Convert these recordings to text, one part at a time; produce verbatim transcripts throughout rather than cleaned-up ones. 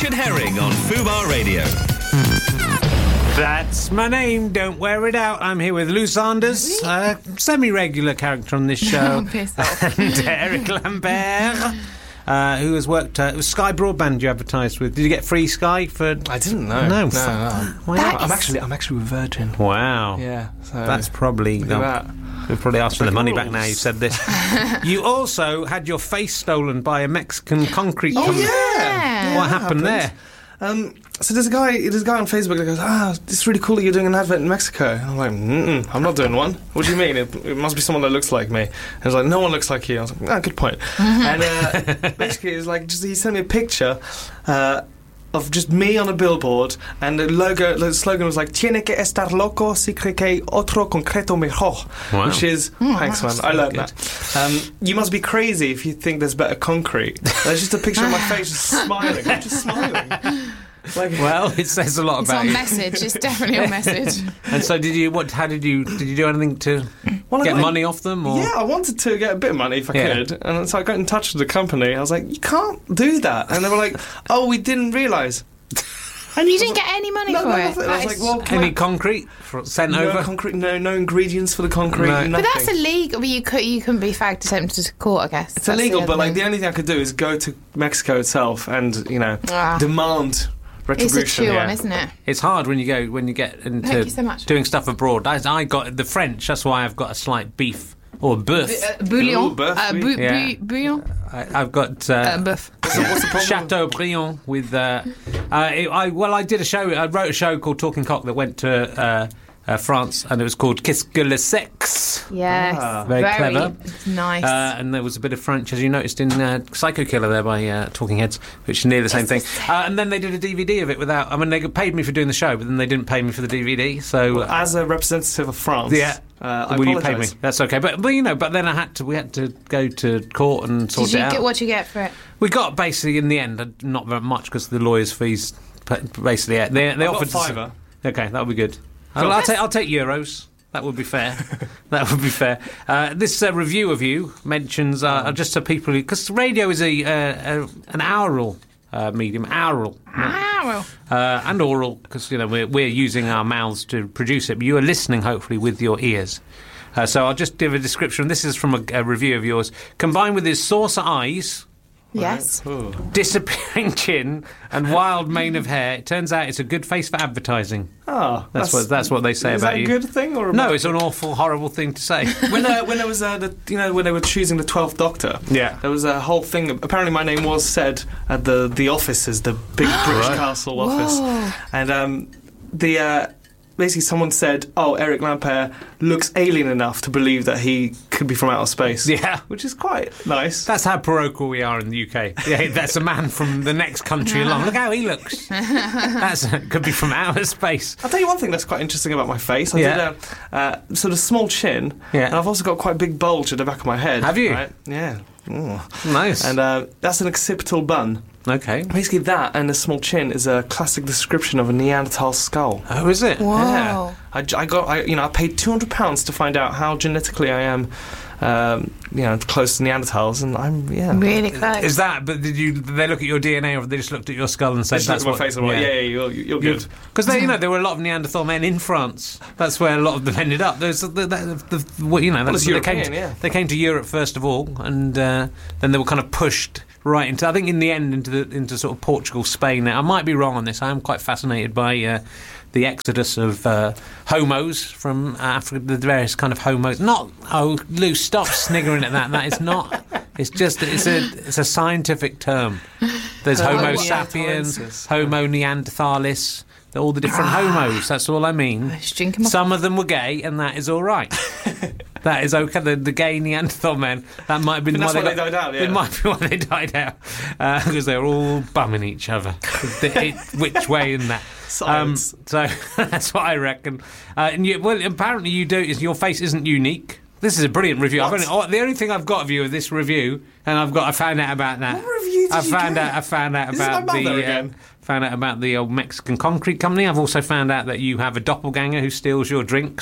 Richard Herring on Fubar Radio. That's my name, don't wear it out. I'm here with Lou Sanders, a semi-regular character on this show, and Eric Lambert, uh, who has worked... Uh, it was Sky Broadband you advertised with. Did you get free Sky for... I didn't know. No. No, no. Why I'm not? actually, I'm actually with Virgin. Wow. Yeah. So That's probably... look No, at that. we've probably asked for the money back rules. now you've said this. You also had your face stolen by a Mexican concrete Oh, company. yeah. What Yeah, happened there? Um, so there's a guy, there's a guy on Facebook that goes, ah, it's really cool that you're doing an advert in Mexico. And I'm like, mm-mm, I'm not doing one. What do you mean? It, it must be someone that looks like me. And he was like, no one looks like you. I was like, ah, good point. And uh, basically, it was like, just he sent me a picture uh, of just me on a billboard, and the logo, the slogan was like, "Tiene que estar loco si cree que otro concreto mejor," Wow. which is, Oh, thanks man, I learned that. Um, you must be crazy if you think there's better concrete. There's just a picture of my face just smiling. I'm just smiling. Like, Well, it says a lot It's about on you. message. It's definitely on message. And so, did you? What? How did you? Did you do anything to well, I get got- money off them? Or? Yeah, I wanted to get a bit of money if I Yeah. could, and so I got in touch with the company. I was like, "You can't do that," and they were like, "Oh, we didn't realise." And you didn't get any money No, for no, it. nothing. I was That like, is- "Well, can Any I- concrete for, sent no over? concrete, no, no ingredients for the concrete, No. nothing." but that's illegal. But you could, you can be fagged attempted to court, I guess. It's That's illegal, the but other like the thing. only thing I could do is go to Mexico itself and you know Ah. demand It's retribution. a chew yeah. on, isn't it? It's hard when you go when you get into Thank you so much. doing stuff abroad. I, I got the French. That's why I've got a slight beef or boeuf. Uh, bouillon. Ooh, boeuf, uh, oui. bou- Yeah. bou- bouillon. I, I've got uh, Uh, boeuf. What's the problem? Chateaubriand with. Uh, uh, it, I well, I did a show. I wrote a show called Talking Cock that went to uh, uh, France, and it was called Qu'est-ce que le sexe? Yes. Ah. Very clever. It's nice. Uh, and there was a bit of French, as you noticed in uh, Psycho Killer there by uh, Talking Heads, which is near the same It's thing. the same. Uh, and then they did a D V D of it without. I mean, they paid me for doing the show, but then they didn't pay me for the D V D. So Well, as a representative of France, yeah, uh, I will you pay me? apologise. That's okay. But, but you know, but then I had to. We had to go to court and sort Did you it out. get what you get for it? We got basically in the end uh, not very much because the lawyers' fees. pa- Basically, yeah, they they I've got offered a fiver. To, okay, that'll be good. I'll, I'll take I'll take euros. That would be fair. That would be fair. Uh, this uh, review of you mentions uh, just to people because radio is a, uh, a an aural uh, medium, aural, Ah, well. uh, and oral because you know we're we're using our mouths to produce it. But you are listening hopefully with your ears. Uh, so I'll just give a description. This is from a, a review of yours. Combined with his saucer eyes, Yes. Ooh. disappearing chin, and wild mane of hair, it turns out it's a good face for advertising. Oh, That's what that's what they say is about that you. a good thing or a No, bad it's an awful, horrible thing to say. when uh, when there was uh, the you know when they were choosing the twelfth Doctor, Yeah. there was a whole thing. Apparently, my name was said at the the offices, the big British Right. Castle office, Whoa. and um, the uh, basically someone said, "Oh, Eric Lampere looks alien enough to believe that he could be from outer space." Yeah. which is quite nice. That's how parochial we are in the U K. Yeah, that's a man from the next country along. Look how he looks. That's could be from outer space. I'll tell you one thing that's quite interesting about my face. I Yeah. did a uh, sort of small chin, Yeah. and I've also got quite a big bulge at the back of my head. Have you? Right? Yeah. Ooh. Nice. And uh, that's an occipital bun. Okay. Basically, that and a small chin is a classic description of a Neanderthal skull. Oh, is it? Whoa. Yeah. I, j- I got, I, you know, I paid two hundred pounds to find out how genetically I am, um, you know, close to Neanderthals, and I'm, yeah. Really close. Is that? But did you? Did they look at your D N A, or they just looked at your skull and said Just that's look at my what? face and I'm like, yeah, yeah, you're, you're good. Because you know there were a lot of Neanderthal men in France. That's where a lot of them ended up. There's the, the, the, the well, you know that's it's they came. European, To, yeah. They came to Europe first of all, and uh, then they were kind of pushed right into. I think in the end into the into sort of Portugal, Spain. Now I might be wrong on this. I am quite fascinated by. Uh, the exodus of uh, homos from Africa, the various kind of homos. Not, oh, Lou, stop sniggering at that. That is not. It's just, it's a, it's a scientific term. There's Homo Homo sapiens, neanderthalensis. Homo neanderthalis, all the different homos. That's all I mean. Just drink 'em up. Some of them were gay, and that is all right. That is okay. The, the gay Neanderthal men. That might have been And that's why why they, they died out, yeah. It might be why they died out because they were all bumming each other. The- it- which way in that? Um, Science. so that's what I reckon. Uh, and you, well, apparently you do. Is your face isn't unique. This is a brilliant review. I've only, oh, the only thing I've got of you is this review, and I've got. I found out about that. What review did I you found get? out. I found out Is this about my the. mother uh, again? Found out about the old Mexican concrete company. I've also found out that you have a doppelganger who steals your drinks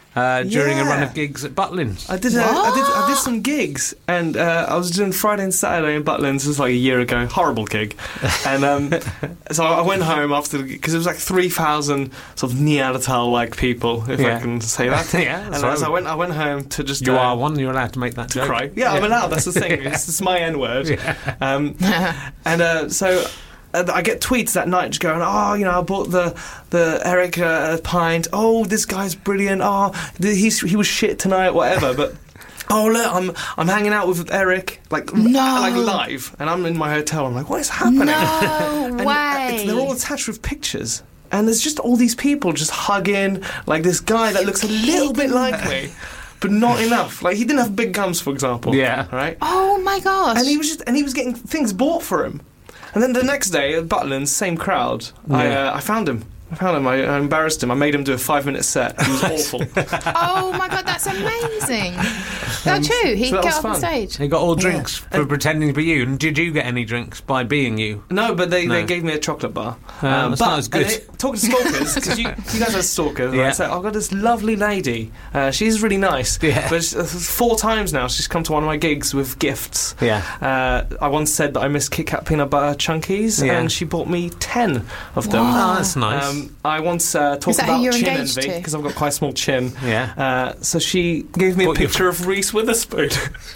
uh, during a Yeah. run of gigs at Butlins. I did, a, I did I did some gigs, and uh, I was doing Friday and Saturday in Butlins. This was like a year ago. Horrible gig. And um, so I went home after, because it was like three thousand sort of Neanderthal-like people, if Yeah. I can say that. Yeah, And that's as right. I went, I went home to just... You uh, are one, you're allowed to make that to joke. cry. Yeah, I'm allowed. That's the thing. It's, it's my N-word. Yeah. Um, and uh, so... Uh, I get tweets that night just going, oh, you know, I bought the the Eric uh, pint. Oh, this guy's brilliant. Oh, th- he's, he was shit tonight, whatever. But oh, look, I'm I'm hanging out with Eric, like No. like live, and I'm in my hotel. I'm like, what is happening? No And, uh, way. it's- they're all attached with pictures, and there's just all these people just hugging, like this guy that looks a little bit like me, but not enough. Like he didn't have big gums, for example. Yeah. Right. Oh my gosh. And he was just, and he was getting things bought for him. And then the next day at Butlins, same crowd, I, Yeah. uh, I found him. I found him. I, I embarrassed him. I made him do a five-minute set. He was awful. Oh my god, that's amazing. That's true. He so that get was up on fun. stage. He got all drinks for pretending to be you. And did you get any drinks by being you? No, but they, No. they gave me a chocolate bar. Uh, that's but not as good. and they- talking to stalkers, because you, you guys are stalkers, Yeah. right? So I've got this lovely lady. Uh, she's really nice. Yeah. But uh, four times now she's come to one of my gigs with gifts. Yeah. Uh, I once said that I miss Kit Kat peanut butter chunkies, Yeah. and she bought me ten of them. Oh, that's nice. Um, I once uh, talked that who about you're chin engaged envy to? because I've got quite a small chin. Yeah. Uh, so she gave me a Bought you- picture of Reese Witherspoon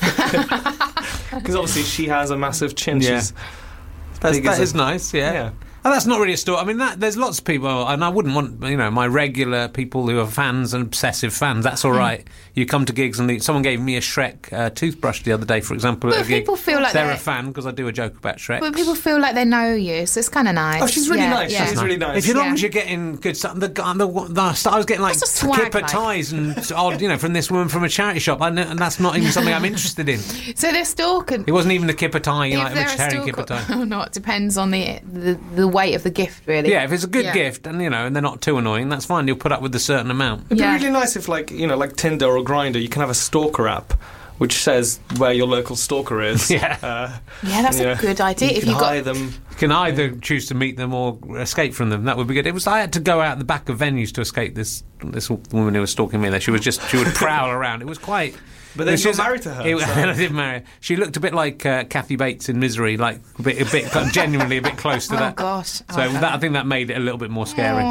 because obviously she has a massive chin. Yeah. She's That's, big that as a- is nice, yeah. yeah. Oh, that's not really a story. I mean, that, there's lots of people, and I wouldn't want, you know, my regular people who are fans and obsessive fans, that's all right. You come to gigs and the, someone gave me a Shrek uh, toothbrush the other day, for example, But at a gig. people feel like they're they're- a fan because I do a joke about Shrek. But people feel like they know you, so it's kind of nice. Oh, she's really Yeah, nice. yeah. She's really nice. If you long Yeah. as you're getting good stuff, the guy, the, the, I was getting like What's a swag kipper like? ties and odd, you know, from this woman from a charity shop, I know, and that's not even something I'm interested in. So they're stalking. It wasn't even a kipper tie, you know, If like they're a cherry a kipper stalker tie. or not depends on the, the the weight of the gift, really. Yeah, if it's a good Yeah. gift and you know, and they're not too annoying, that's fine. You'll put up with a certain amount. It'd Yeah. be really nice if, like, you know, like Tinder or Grindr, you can have a stalker app which says where your local stalker is. Yeah. Uh, Yeah, that's yeah. a good idea. You if can you got hire them. You can either choose to meet them or escape from them. That would be good. It was I had to go out the back of venues to escape this this woman who was stalking me. There, she was just she would prowl around. It was quite. But then she you was- got married to her, It, so- and I did marry her. She looked a bit like uh, Kathy Bates in Misery, like a bit, a bit genuinely a bit close to oh that. gosh. So Oh, that, I think that made it a little bit more scary.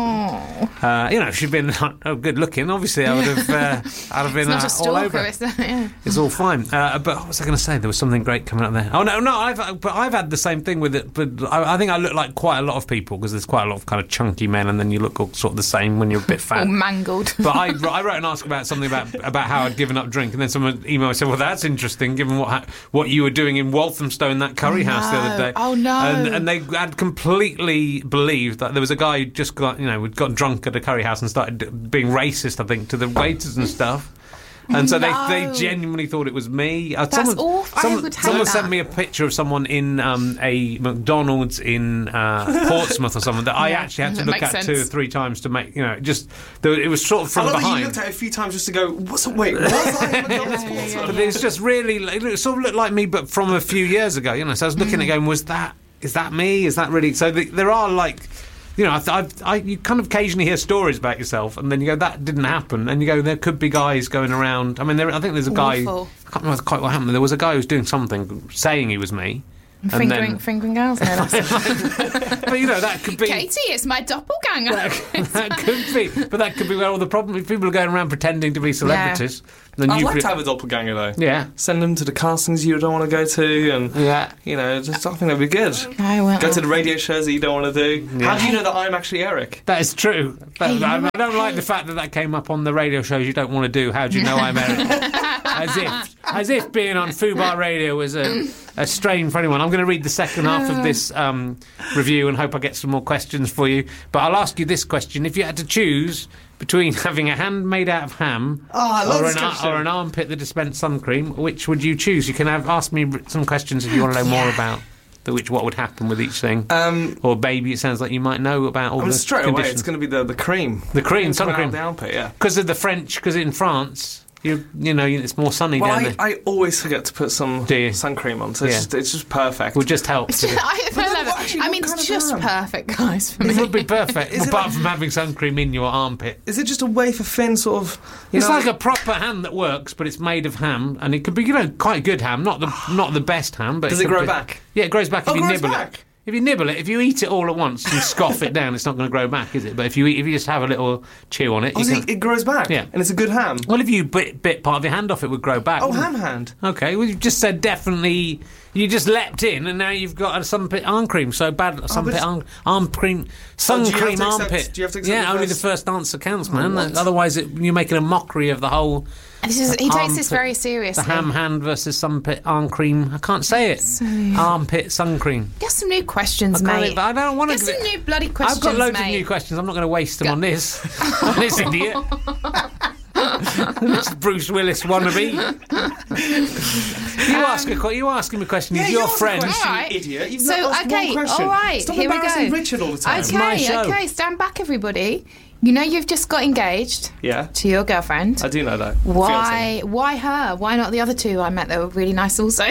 Uh, you know, if she'd been oh, good looking, obviously I would have, uh, I'd have been it's not uh, a all stalker. over. It's, yeah. It's all fine. Uh, but what was I going to say? There was something great coming up there. Oh no, no, I've but I've had the same thing with it. But I, I think I look like quite a lot of people because there's quite a lot of kind of chunky men, and then you look all sort of the same when you're a bit All fat. mangled. But I, I wrote an article about something about about how I'd given up drink, and then someone emailed and said, "Well, that's interesting, given what ha- what you were doing in Walthamstow, that curry Oh, house the no. other day." Oh, no. And, and they had completely believed that there was a guy who just got you know got drunk at a curry house and started d- being racist, I think, to the waiters and stuff. And so No. they, they genuinely thought it was me. Uh, That's someone, awful. I Someone, would hate someone that. sent me a picture of someone in um, a McDonald's in uh, Portsmouth or something that I Yeah, actually had to that look at makes two or sense. three times to make, you know, just, there, it was sort of I from love that you behind. looked at it a few times just to go, what's wait, was I in McDonald's Portsmouth? But it's just really, it sort of looked like me, but from a few years ago, you know. So I was looking Mm. at it going, was that, is that me? Is that really? So the, there are like, you know, I, I, I, you kind of occasionally hear stories about yourself, and then you go, that didn't happen, and you go, there could be guys going around. I mean, there, I think there's a guy. Awful. I can't remember quite what happened. There was a guy who was doing something, saying he was me. And Fingering, then, fingering girls. No, that's but you know, that could be. Katie, it's my doppelganger. that could be, but that could be where all the problem. If people are going around pretending to be celebrities, then I'd you like could, to have a doppelganger though. yeah, Send them to the castings you don't want to go to, and yeah. you know, just I think that'd be good. I won't. Go to the radio shows that you don't want to do. How do you know that I'm actually Eric? That is true. But Hey, you I, know I don't like the fact that that came up on the radio shows you don't want to do. How do you know I'm Eric? As if, as if being on Fubar Radio was a, a strain for anyone. I'm going to read the second half of this um, review and hope I get some more questions for you. But I'll ask you this question: if you had to choose between having a hand made out of ham Oh, I love or, this an, ar- question. or an armpit that dispensed sun cream, which would you choose? You can have ask me some questions if you want to know more about the, which what would happen with each thing. Um, Or maybe it sounds like you might know about all I mean, the straight away, conditions. it's going to be the the cream. The cream, sun Coming out cream. of the armpit, yeah. Because of the French, because in France, You you know, it's more sunny Well, down I, there. I always forget to put some Do you? sun cream on, so it's, Yeah. just, it's just perfect. Would just help. to- I, But then love what- it. actually, I what mean, kind it's of just ham? perfect, guys, for me. It would be perfect, Is it apart like- from having sun cream in your armpit. Is it just a way for Finn sort of... You It's know, like a proper ham that works, but it's made of ham, and it could be, you know, quite good ham. Not the not the best ham, but Does it could grow be- back? Yeah, it grows back Oh, if you grows nibble back? it. If you nibble it, if you eat it all at once and scoff it down, it's not going to grow back, is it? But if you eat, if you just have a little chew on it, Oh, you so can. it, it grows back? Yeah. And it's a good ham? Well, if you bit, bit part of your hand off, it would grow back. Oh, wouldn't ham it? hand. Okay, well, you've just said definitely. You just leapt in, and now you've got a sun pit arm cream. So bad, sun but pit it's- arm, arm cream, sun Oh, do you have cream to accept- armpit. do you have to accept yeah, the only first- the first answer counts, man. what? Otherwise, it, you're making a mockery of the whole. This is, he takes this armpit- very seriously. The ham hand versus sun pit arm cream. I can't say it. Armpit sun cream. Get some new questions, I can't mate. even- I don't want to. Get some new bloody questions, I've got loads mate. of new questions. I'm not going to waste them on this. on this idiot. This Bruce Willis wannabe. you ask a que- you ask him a question. Yeah, He's you your ask a friend. question, All right. you idiot. You've So, not asked okay, one question. all right, Stop here we embarrassing go. Richard all the time. Okay, my show. okay, stand back, everybody. You know you've just got engaged Yeah, to your girlfriend. I do know that. Why? Why her? Why not the other two I met that were really nice also?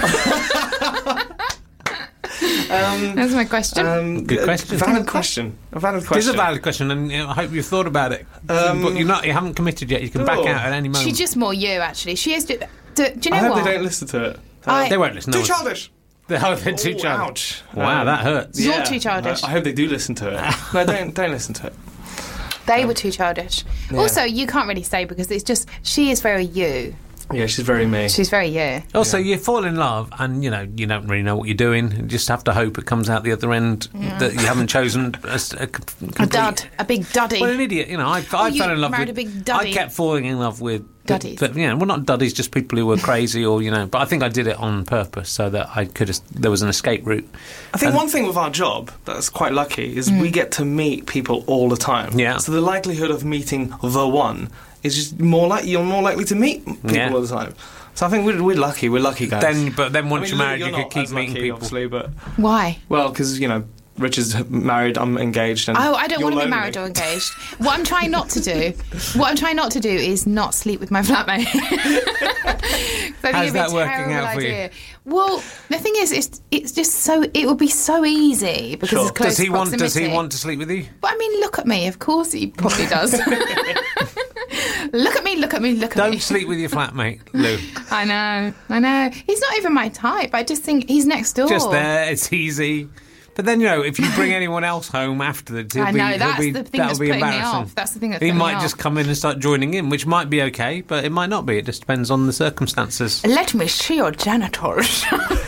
Um, That's my question. um, Good a question. Valid question. A valid It is question. a valid question, and you know, I hope you've thought about it. Um, but you're not. You haven't committed yet. You can back Oh. out at any moment. She's just more you, actually. She is. Do, do, do you I know hope what? they don't listen to it. I- They won't listen. Too no one- childish. They are they're too Oh, childish. ouch. Wow, Um, that hurts. You're Yeah. too childish. I, I hope they do listen to it. No, don't don't listen to it. They were too childish. Yeah. Also, you can't really say because it's just she is very you. Yeah, she's very me. She's very you. Also, you fall in love, and you know you don't really know what you're doing. You just have to hope it comes out the other end that you haven't chosen a, s- a com- A complete. dud, a big duddy. Well, an idiot. You know, I, I you fell in love married with. a big I duddy. kept falling in love with Duddies. But, you know, well, not duddies, just people who were crazy, or you know. But I think I did it on purpose so that I could. Have, there was an escape route. I think And- one thing with our job that's quite lucky is Mm. we get to meet people all the time. Yeah. So the likelihood of meeting the one is just more like you're more likely to meet people Yeah. all the time. So I think we're, we're lucky. We're lucky guys. Then, but then I once mean, you're Lou, married, you're you could not keep as meeting lucky, people. obviously, but Why? well, because you know Richard's married, I'm engaged, and Oh, I don't you're want to be lonely. married or engaged. What I'm trying not to do, what I'm trying not to do is not sleep with my flatmate. I think How's it'd be that a working terrible out for you? idea. Well, the thing is, it's it's just so it would be so easy because Sure. of close Does he want? proximity. Does he want to sleep with you? But I mean, look at me. Of course, he probably does. Look at me. Look at me. Look at Don't me. sleep with your flatmate, Lou. I know. I know. He's not even my type. I just think he's next door. Just there, it's easy. But then you know, if you bring anyone else home after the, I be, know, he'll that's be, the thing that'll that's be putting me embarrassing. off. That's the thing that's he putting me might just off. come in and start joining in, which might be okay, but it might not be. It just depends on the circumstances. Let me see your janitors.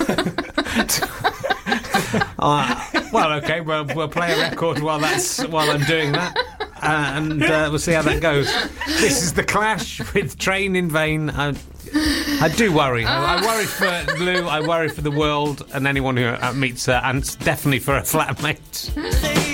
Uh, well, okay, well, we'll play a record while that's while I'm doing that, uh, and uh, we'll see how that goes. This is The Clash with Train in Vain. I, I do worry. I, I worry for Lou. I worry for the world and anyone who uh, meets her, and definitely for her flatmate.